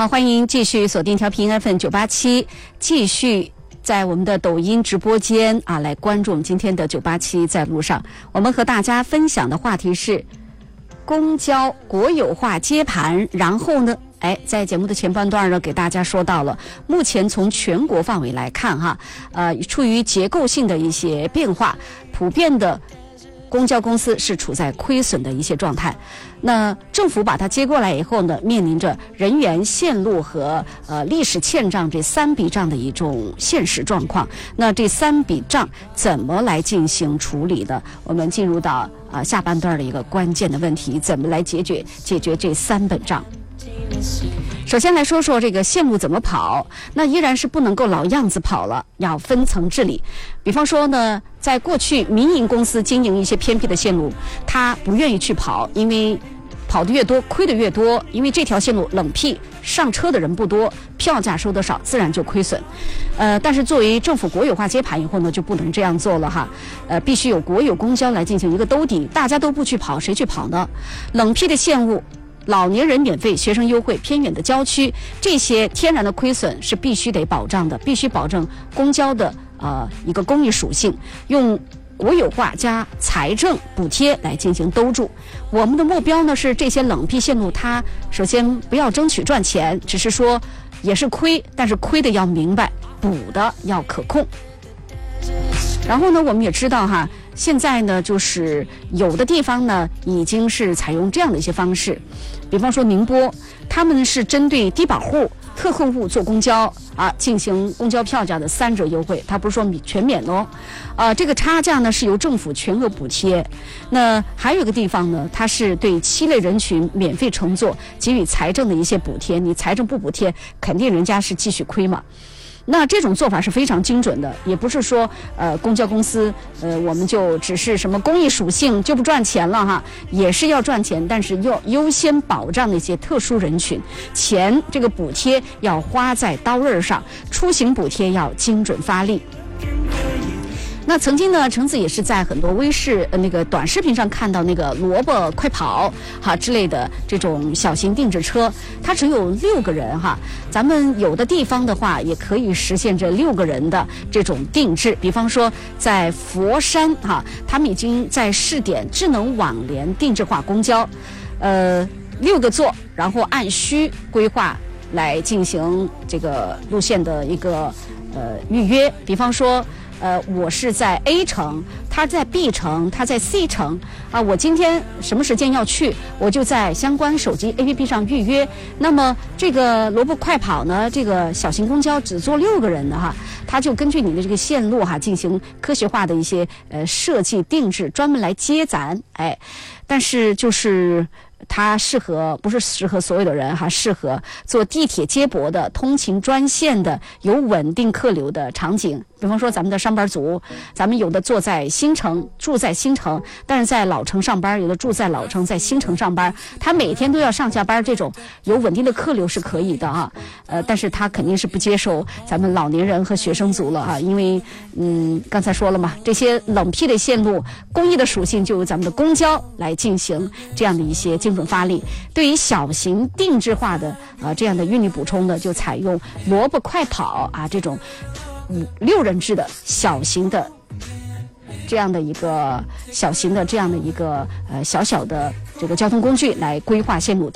好，欢迎继续锁定调频 FM987，继续在我们的抖音直播间来关注我们今天的987在路上。我们和大家分享的话题是公交国有化接盘，然后呢，在节目的前半段呢，给大家说到了目前从全国范围来看出于结构性的一些变化，普遍的公交公司是处在亏损的一些状态。那政府把它接过来以后呢，面临着人员、线路和历史欠账这3笔账的一种现实状况。那这3笔账怎么来进行处理的？我们进入到下半段的一个关键的问题，怎么来解决这3本账？首先来说说这个线路怎么跑，那依然是不能够老样子跑了，要分层治理。比方说呢，在过去民营公司经营一些偏僻的线路，他不愿意去跑，因为跑得越多亏得越多，因为这条线路冷僻，上车的人不多，票价收得少，自然就亏损。但是作为政府国有化接盘以后呢，就不能这样做了哈。必须有国有公交来进行一个兜底，大家都不去跑，谁去跑呢？冷僻的线路，老年人免费，学生优惠，偏远的郊区，这些天然的亏损是必须得保障的，必须保证公交的一个公益属性，用国有化加财政补贴来进行兜住。我们的目标呢是这些冷僻线路，它首先不要争取赚钱，只是说也是亏，但是亏的要明白，补的要可控。然后呢，我们也知道现在呢，就是有的地方呢已经是采用这样的一些方式，比方说宁波，他们是针对低保户、特惠户坐公交进行公交票价的3折优惠，它不是说全免哦，这个差价呢是由政府全额补贴。那还有一个地方呢，它是对7类人群免费乘坐给予财政的一些补贴，你财政不补贴，肯定人家是继续亏嘛。那这种做法是非常精准的，也不是说公交公司我们就只是什么公益属性就不赚钱了也是要赚钱，但是要优先保障那些特殊人群，钱这个补贴要花在刀刃上，出行补贴要精准发力。那曾经呢，橙子也是在很多微视那个短视频上看到那个萝卜快跑之类的这种小型定制车，它只有6个人咱们有的地方的话也可以实现这6个人的这种定制。比方说在佛山他们已经在试点智能网联定制化公交，6个座，然后按需规划来进行这个路线的一个预约。比方说我是在 A 城，他在 B 城，他在 C 城我今天什么时间要去，我就在相关手机 APP 上预约。那么这个萝卜快跑呢，这个小型公交只坐6个人的它就根据你的这个线路进行科学化的一些设计定制，专门来接咱但是就是它不是适合所有的人适合坐地铁接驳的、通勤专线的、有稳定客流的场景。比方说咱们的上班族，咱们有的坐在新城，住在新城，但是在老城上班，有的住在老城，在新城上班，他每天都要上下班，这种有稳定的客流是可以的但是他肯定是不接受咱们老年人和学生族了因为刚才说了嘛，这些冷僻的线路，公益的属性就由咱们的公交来进行这样的一些精准发力。对于小型定制化的这样的运力补充呢，就采用萝卜快跑这种6人制的小型的这样的一个小型的这样的一个小小的这个交通工具来规划线路。